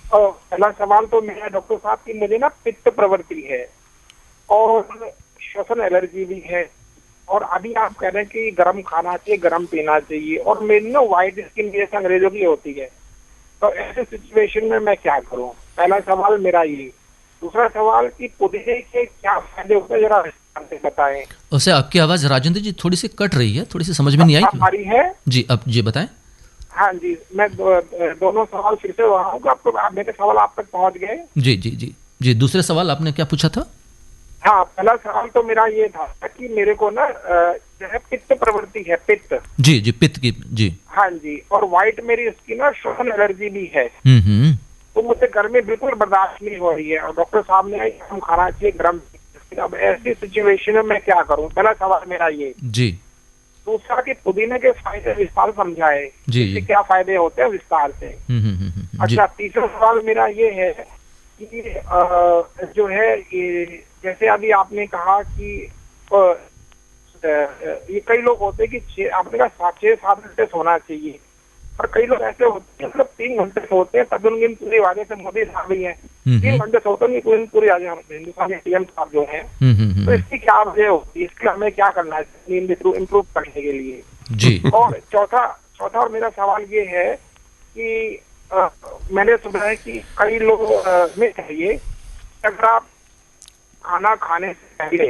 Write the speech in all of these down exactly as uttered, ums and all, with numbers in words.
और पहला सवाल तो मेरा डॉक्टर साहब की, मुझे ना पित्त प्रवृत्ति है और श्वसन एलर्जी भी है, और अभी आप कह रहे हैं कि गर्म खाना चाहिए, गर्म पीना चाहिए, और मेरी ना व्हाइट स्किन जैसे अंग्रेजों की होती है, तो ऐसे सिचुएशन में मैं क्या करूं? पहला सवाल मेरा ये। दूसरा सवाल कि पुदीने के क्या फायदे होते हैं, जरा विस्तार से बताएं। उससे आपकी आवाज़ राजेंद्र जी थोड़ी सी कट रही है, थोड़ी सी समझ में नहीं आई। आ रही है जी, अब जी बताएं। हाँ जी, मैं दो, दोनों सवाल फिर से रहा हूँ, आपको आप मेरे सवाल आप तक पहुँच गए? जी जी जी जी दूसरे सवाल आपने क्या पूछा था? हाँ, पहला सवाल तो मेरा ये था कि मेरे को ना जो है पित्त प्रवृत्ति है, पित्त। जी जी पित्त की, जी हाँ जी, और व्हाइट मेरी उसकी ना श्वसन एलर्जी भी है, हम्म तो मुझे गर्मी बिल्कुल बर्दाश्त नहीं हो रही है, और डॉक्टर साहब ने हम खाना चाहिए गर्म। अब ऐसी सिचुएशन में मैं क्या करूं? पहला सवाल मेरा ये जी। दूसरा कि पुदीने के फायदे विस्तार समझाए, जी इससे क्या फायदे होते हैं विस्तार से। अच्छा, तीसरा सवाल मेरा ये है कि आ, जो है ये जैसे अभी आपने कहा कि आ, ये कई लोग होते हैं कि आपने कहा सात छह सात घंटे सोना चाहिए, और कई लोग ऐसे होते हैं मतलब तीन घंटे सोते हैं, तब उनकी पूरी वादे से मोदी साहब भी है तीन घंटे सोते नहीं, पूरी पूरी हिंदुस्तान सीएम साहब जो है, तो इसकी क्या वजह होती है? इसके हमें क्या करना है नींद इम्प्रूव करने के लिए? जी। और चौथा चौथा और मेरा सवाल ये है कि आ, मैंने सुना है कि कई लोग में चाहिए अगर आप खाना खाने से पहले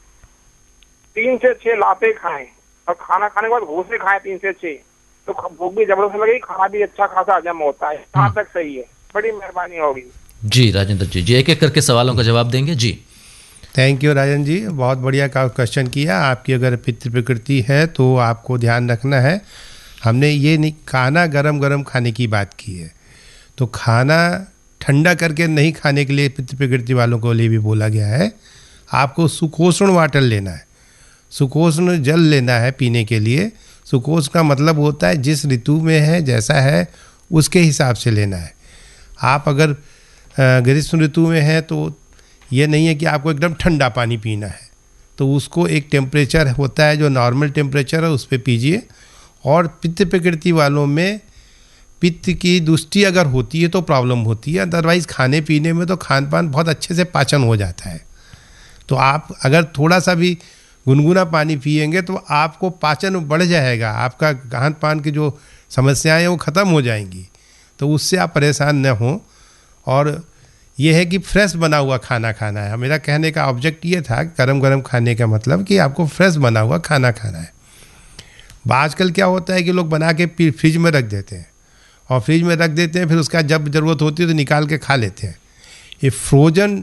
तीन से छह लाते खाएं और खाना खाने के बाद घूसे खाएं तीन से छह, तो भूख भी जबरदस्त लगेगी, खाना भी अच्छा खासा हजम होता है। कहाँ तक सही है? बड़ी मेहरबानी होगी। जी राजेंद्र जी, जी एक एक करके सवालों का जवाब देंगे। जी थैंक यू राजन जी, बहुत बढ़िया क्वेश्चन किया। आपकी अगर पित्त प्रकृति है तो आपको ध्यान रखना है, हमने ये नहीं खाना गरम गरम खाने की बात की है, तो खाना ठंडा करके नहीं खाने के लिए पित्त प्रकृति वालों को लिए भी बोला गया है। आपको सुकोष्ण वाटर लेना है, सुकोष्ण जल लेना है पीने के लिए। सुकोष्ण का मतलब होता है जिस ऋतु में है जैसा है उसके हिसाब से लेना है। आप अगर ग्रीष्म ऋतु में है तो ये नहीं है कि आपको एकदम ठंडा पानी पीना है, तो उसको एक टेम्परेचर होता है जो नॉर्मल टेम्परेचर है उस पर पीजिए। और पित्त प्रकृति वालों में पित्त की दुष्टि अगर होती है तो प्रॉब्लम होती है, अदरवाइज़ खाने पीने में तो खान पान बहुत अच्छे से पाचन हो जाता है। तो आप अगर थोड़ा सा भी गुनगुना पानी पिएंगे तो आपको पाचन बढ़ जाएगा, आपका खान पान की जो समस्याएं हैं वो ख़त्म हो जाएंगी, तो उससे आप परेशान न हों। और ये है कि फ्रेश बना हुआ खाना खाना है। मेरा कहने का ऑब्जेक्ट ये था गरम गरम खाने का मतलब कि आपको फ्रेश बना हुआ खाना खाना है। आजकल क्या होता है कि लोग बना के फ्रिज में रख देते हैं और फ्रिज में रख देते हैं, फिर उसका जब ज़रूरत होती है तो निकाल के खा लेते हैं। ये फ्रोजन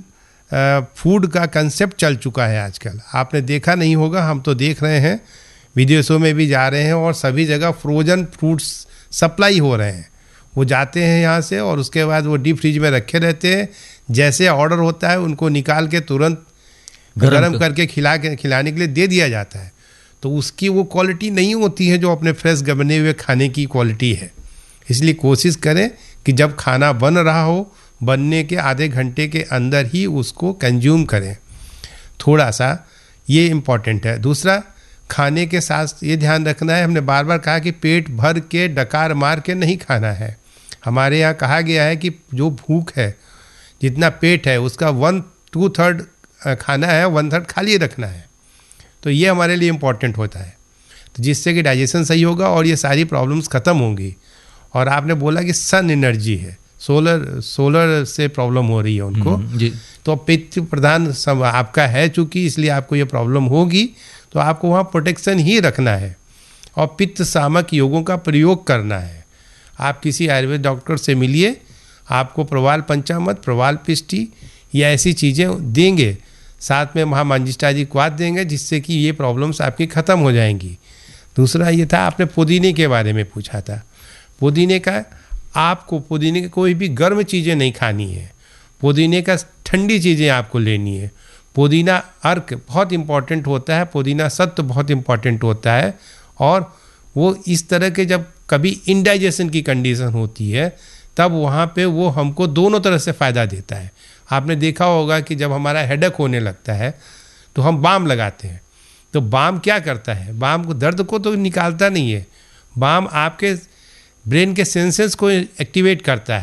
फूड का कंसेप्ट चल चुका है आजकल, आपने देखा नहीं होगा, हम तो देख रहे हैं, विदेशों में भी जा रहे हैं और सभी जगह फ्रोजन फ्रूट्स सप्लाई हो रहे हैं। वो जाते हैं यहाँ से और उसके बाद वो डीप फ्रिज में रखे रहते हैं, जैसे ऑर्डर होता है उनको निकाल के तुरंत गर्म करके खिला के खिलाने के लिए दे दिया जाता है। तो उसकी वो क्वालिटी नहीं होती है जो अपने फ्रेश बने हुए खाने की क्वालिटी है। इसलिए कोशिश करें कि जब खाना बन रहा हो, बनने के आधे घंटे के अंदर ही उसको कंज्यूम करें, थोड़ा सा ये इम्पॉर्टेंट है। दूसरा, खाने के साथ ये ध्यान रखना है, हमने बार बार कहा कि पेट भर के डकार मार के नहीं खाना है। हमारे यहाँ कहा गया है कि जो भूख है, जितना पेट है उसका वन टू थर्ड खाना है, वन थर्ड खाली रखना है। तो ये हमारे लिए इम्पॉर्टेंट होता है, तो जिससे कि डाइजेशन सही होगा और ये सारी प्रॉब्लम्स ख़त्म होंगी। और आपने बोला कि सन एनर्जी है, सोलर सोलर से प्रॉब्लम हो रही है उनको, जी। तो पित्त प्रधान सब आपका है चूँकि, इसलिए आपको ये प्रॉब्लम होगी, तो आपको वहाँ प्रोटेक्शन ही रखना है और पित्त शामक योगों का प्रयोग करना है। आप किसी आयुर्वेद डॉक्टर से मिलिए, आपको प्रवाल पंचामृत, प्रवाल पिष्टी या ऐसी चीज़ें देंगे, साथ में महामंजिष्ठादि क्वाथ देंगे, जिससे कि ये प्रॉब्लम्स आपकी ख़त्म हो जाएंगी। दूसरा ये था, आपने पुदीने के बारे में पूछा था। पुदीने का, आपको पुदीने की कोई भी गर्म चीज़ें नहीं खानी है, पुदीने का ठंडी चीज़ें आपको लेनी है। पुदीना अर्क बहुत इम्पॉर्टेंट होता है, पुदीना सत्व बहुत इम्पॉर्टेंट होता है, और वो इस तरह के जब कभी इंडाइजेशन की कंडीशन होती है तब वहाँ पे वो हमको दोनों तरह से फ़ायदा देता है। आपने देखा होगा कि जब हमारा हेडेक होने लगता है तो हम बाम लगाते हैं, तो बाम क्या करता है, बाम को दर्द को तो निकालता नहीं है, बाम आपके ब्रेन के सेंसेस को एक्टिवेट करता है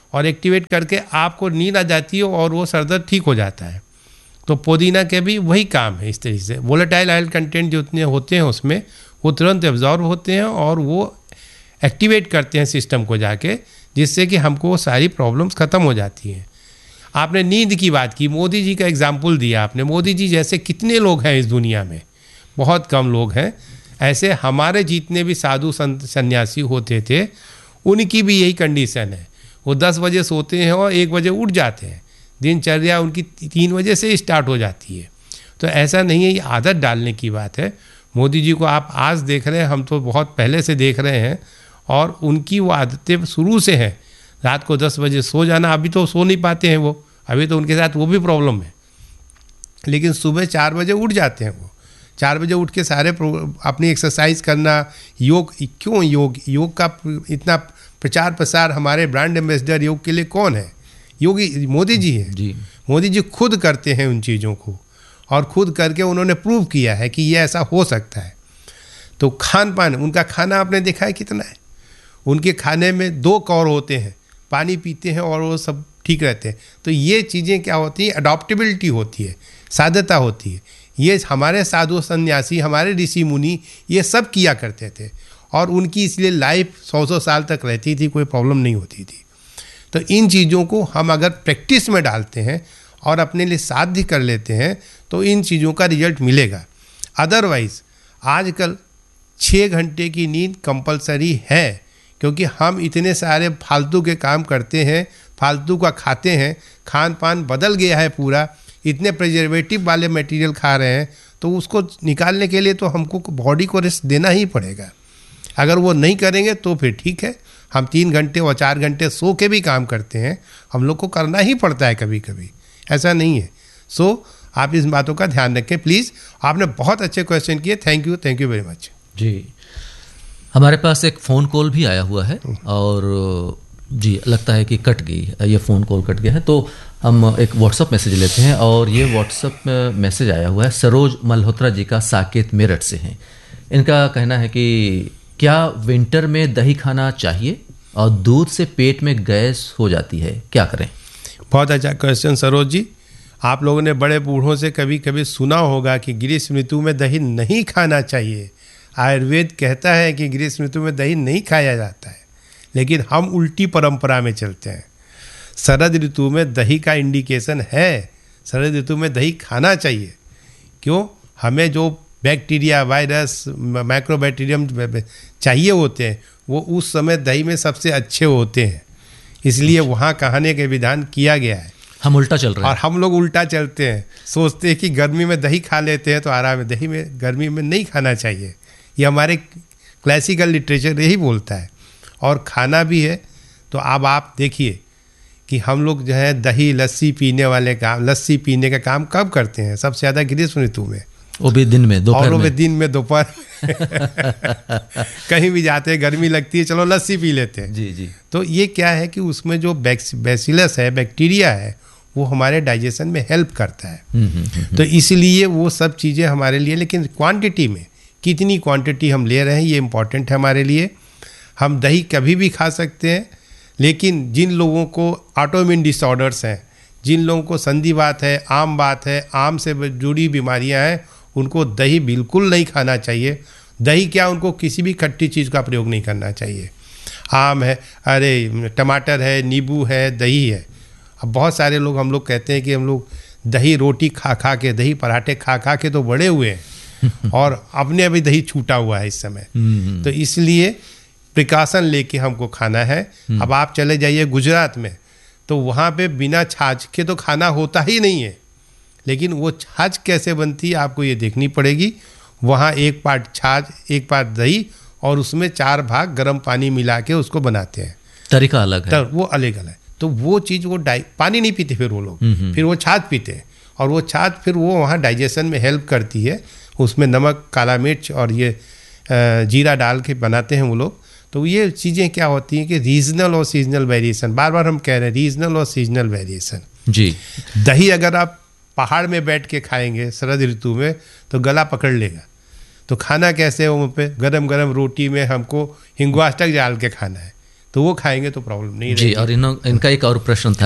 और एक्टिवेट करके आपको नींद आ जाती है और वो सर दर्द ठीक हो जाता है। तो पुदीना के भी वही काम है इस तरीके से। वोलेटाइल ऑयल कंटेंट जो उतने होते हैं उसमें वो तुरंत एब्जॉर्ब होते हैं और वो एक्टिवेट करते हैं सिस्टम को जाके, जिससे कि हमको वो सारी प्रॉब्लम्स ख़त्म हो जाती हैं। आपने नींद की बात की, मोदी जी का एग्जाम्पल दिया आपने। मोदी जी जैसे कितने लोग हैं इस दुनिया में, बहुत कम लोग हैं ऐसे। हमारे जितने भी साधु संत सन्यासी होते थे उनकी भी यही कंडीशन है। वो दस बजे सोते हैं और एक बजे उठ जाते हैं। दिनचर्या उनकी तीन बजे से स्टार्ट हो जाती है। तो ऐसा नहीं है, ये आदत डालने की बात है। मोदी जी को आप आज देख रहे हैं, हम तो बहुत पहले से देख रहे हैं और उनकी वो आदतें शुरू से हैं। रात को दस बजे सो जाना, अभी तो सो नहीं पाते हैं वो, अभी तो उनके साथ वो भी प्रॉब्लम है। लेकिन सुबह चार बजे उठ जाते हैं वो। चार बजे उठ के सारे अपनी एक्सरसाइज करना, योग। क्यों योग? योग का इतना प्रचार प्रसार हमारे ब्रांड एम्बेसडर योग के लिए कौन है? योगी मोदी जी हैं जी। मोदी जी खुद करते हैं उन चीज़ों को और खुद करके उन्होंने प्रूव किया है कि ये ऐसा हो सकता है। तो खान पान, उनका खाना आपने देखा है कितना है। उनके खाने में दो कौर होते हैं, पानी पीते हैं और वो सब ठीक रहते हैं। तो ये चीज़ें क्या होती हैं? अडॉप्टेबिलिटी होती है, साध्यता होती है। ये हमारे साधु सन्यासी, हमारे ऋषि मुनि ये सब किया करते थे और उनकी इसलिए लाइफ सौ सौ साल तक रहती थी, कोई प्रॉब्लम नहीं होती थी। तो इन चीज़ों को हम अगर प्रैक्टिस में डालते हैं और अपने लिए साध्य कर लेते हैं तो इन चीज़ों का रिजल्ट मिलेगा। अदरवाइज़ आजकल छः घंटे की नींद कंपलसरी है, क्योंकि हम इतने सारे फालतू के काम करते हैं, फालतू का खाते हैं, खान पान बदल गया है पूरा, इतने प्रिजर्वेटिव वाले मटेरियल खा रहे हैं। तो उसको निकालने के लिए तो हमको बॉडी को रेस्ट देना ही पड़ेगा। अगर वो नहीं करेंगे तो फिर ठीक है, हम तीन घंटे और चार घंटे सो के भी काम करते हैं, हम लोग को करना ही पड़ता है कभी कभी, ऐसा नहीं है। सो so, आप इस बातों का ध्यान रखें प्लीज़। आपने बहुत अच्छे क्वेश्चन किए, thank you thank you very much जी। हमारे पास एक फ़ोन कॉल भी आया हुआ है और जी लगता है कि कट गई, ये फ़ोन कॉल कट गया है। तो हम एक व्हाट्सअप मैसेज लेते हैं और ये व्हाट्सअप मैसेज आया हुआ है सरोज मल्होत्रा जी का, साकेत मेरठ से हैं। इनका कहना है कि क्या विंटर में दही खाना चाहिए और दूध से पेट में गैस हो जाती है, क्या करें? बहुत अच्छा क्वेश्चन सरोज जी। आप लोगों ने बड़े बूढ़ों से कभी कभी सुना होगा कि ग्रीष्म ऋतु में दही नहीं खाना चाहिए। आयुर्वेद कहता है कि ग्रीष्म ऋतु में दही नहीं खाया जाता है, लेकिन हम उल्टी परंपरा में चलते हैं। शरद ऋतु में दही का इंडिकेशन है, शरद ऋतु में दही खाना चाहिए। क्यों? हमें जो बैक्टीरिया, वायरस, माइक्रोबैक्टीरियम चाहिए होते हैं वो उस समय दही में सबसे अच्छे होते हैं, इसलिए वहाँ खाने के विधान किया गया है। हम उल्टा चल रहे हैं और हम लोग उल्टा चलते हैं, सोचते हैं कि गर्मी में दही खा लेते हैं तो आराम है। दही में गर्मी में नहीं खाना चाहिए, ये हमारे क्लासिकल लिटरेचर यही बोलता है और खाना भी है। तो अब आप देखिए कि हम लोग जो है दही लस्सी पीने वाले काम, लस्सी पीने का काम कब करते हैं? सबसे ज़्यादा ग्रीष्म ऋतु में, वो भी दिन में, दोपहर में। और वो भी दिन में, दोपहर कहीं भी जाते हैं, गर्मी लगती है, चलो लस्सी पी लेते हैं। जी जी। तो ये क्या है कि उसमें जो बैसिलस है, बैक्टीरिया है, वो हमारे डाइजेशन में हेल्प करता है। तो इसलिए वो सब चीज़ें हमारे लिए, लेकिन क्वांटिटी में, कितनी क्वांटिटी हम ले रहे हैं ये इम्पॉर्टेंट है हमारे लिए। हम दही कभी भी खा सकते हैं, लेकिन जिन लोगों को ऑटोइम्यून डिसऑर्डर्स हैं, जिन लोगों को संधिवात है, आम बात है, आम से जुड़ी बीमारियां हैं, उनको दही बिल्कुल नहीं खाना चाहिए। दही क्या, उनको किसी भी खट्टी चीज़ का प्रयोग नहीं करना चाहिए। आम है, अरे टमाटर है, नींबू है, दही है। अब बहुत सारे लोग, हम लोग कहते हैं कि हम लोग दही रोटी खा खा के, दही पराठे खा खा के तो बड़े हुए हैं और अपने अभी दही छूटा हुआ है इस समय। तो इसलिए प्रिकॉशन लेके हमको खाना है। अब आप चले जाइए गुजरात में, तो वहाँ पे बिना छाछ के तो खाना होता ही नहीं है, लेकिन वो छाछ कैसे बनती है आपको ये देखनी पड़ेगी। वहाँ एक पार्ट छाछ, एक पार्ट दही और उसमें चार भाग गर्म पानी मिला के उसको बनाते हैं। तरीका अलग है, तो वो अलग अलग है। तो वो चीज़, वो डाइ पानी नहीं पीते फिर वो लोग, फिर वो छाछ पीते हैं और वो छाछ फिर वो वहाँ डाइजेशन में हेल्प करती है। उसमें नमक, काला मिर्च और ये जीरा डाल के बनाते हैं वो लोग। तो ये चीज़ें क्या होती हैं कि रीजनल और सीजनल वेरिएशन, बार बार हम कह रहे हैं रीजनल और सीजनल वेरिएशन जी। दही अगर आप पहाड़ में बैठ के खाएंगे शरद ऋतु में तो गला पकड़ लेगा। तो खाना कैसे है? वो पे गरम गरम रोटी में हमको हिंगुआष्टक डाल के खाना है, तो वो खाएंगे तो प्रॉब्लम नहीं जी। रहेगी। और इन, इनका एक और प्रश्न था